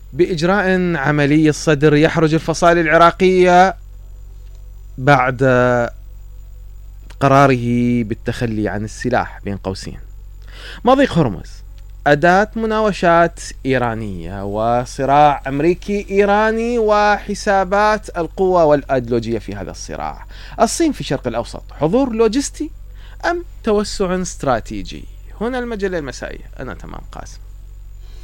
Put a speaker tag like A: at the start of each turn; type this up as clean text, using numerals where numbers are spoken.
A: بإجراء عملي الصدر يحرج الفصائل العراقية بعد قراره بالتخلي عن السلاح بين قوسين. مضيق هرمز أداة مناوشات إيرانية وصراع أمريكي إيراني وحسابات القوة والأيديولوجية في هذا الصراع. الصين في الشرق الأوسط حضور لوجستي أم توسع استراتيجي؟ هنا المجلة المسائية. أنا تمام قاسم.